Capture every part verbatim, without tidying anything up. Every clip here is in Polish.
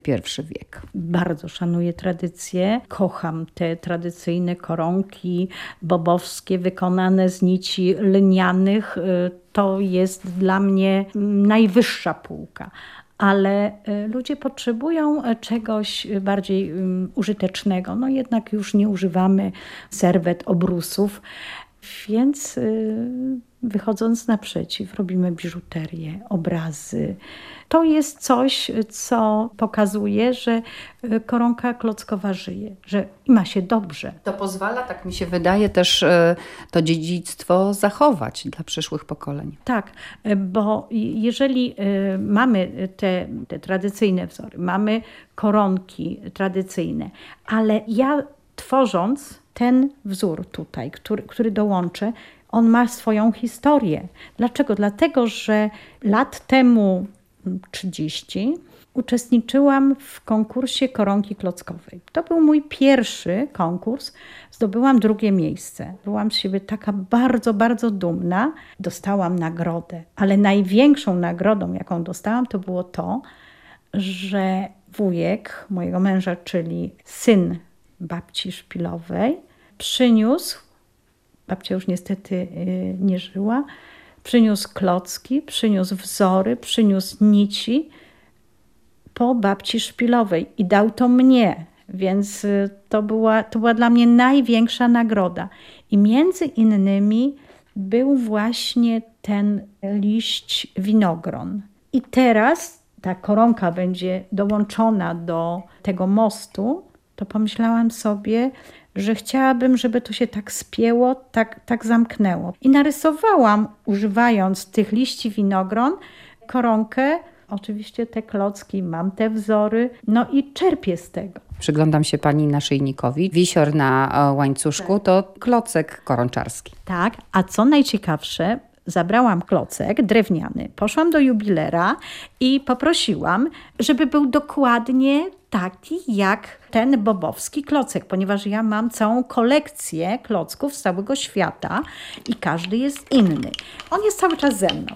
pierwszy wiek. Bardzo szanuję tradycje. Kocham te tradycyjne koronki bobowskie wykonane z nici lnianych. To jest dla mnie najwyższa półka. Ale ludzie potrzebują czegoś bardziej użytecznego. No jednak już nie używamy serwet, obrusów, więc wychodząc naprzeciw, robimy biżuterię, obrazy. To jest coś, co pokazuje, że koronka klockowa żyje, że ma się dobrze. To pozwala, tak mi się wydaje, też to dziedzictwo zachować dla przyszłych pokoleń. Tak, bo jeżeli mamy te, te tradycyjne wzory, mamy koronki tradycyjne, ale ja tworząc ten wzór tutaj, który, który dołączę, on ma swoją historię. Dlaczego? Dlatego, że lat temu trzydzieści uczestniczyłam w konkursie koronki klockowej. To był mój pierwszy konkurs. Zdobyłam drugie miejsce. Byłam z siebie taka bardzo, bardzo dumna. Dostałam nagrodę, ale największą nagrodą, jaką dostałam, to było to, że wujek mojego męża, czyli syn babci Szpilowej, przyniósł, babcia już niestety nie żyła, przyniósł klocki, przyniósł wzory, przyniósł nici po babci Szpilowej i dał to mnie, więc to była, to była dla mnie największa nagroda. I między innymi był właśnie ten liść winogron. I teraz ta koronka będzie dołączona do tego mostu, to pomyślałam sobie, że chciałabym, żeby to się tak spięło, tak, tak zamknęło. I narysowałam, używając tych liści winogron, koronkę. Oczywiście te klocki, mam te wzory, no i czerpię z tego. Przyglądam się pani naszyjnikowi. Wisior na łańcuszku to klocek koronczarski. Tak, a co najciekawsze, zabrałam klocek drewniany, poszłam do jubilera i poprosiłam, żeby był dokładnie taki jak ten bobowski klocek, ponieważ ja mam całą kolekcję klocków z całego świata i każdy jest inny. On jest cały czas ze mną.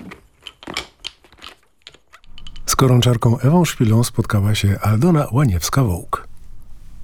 Z koronczarką Ewą Szpilą spotkała się Aldona Łaniewska-Wołk.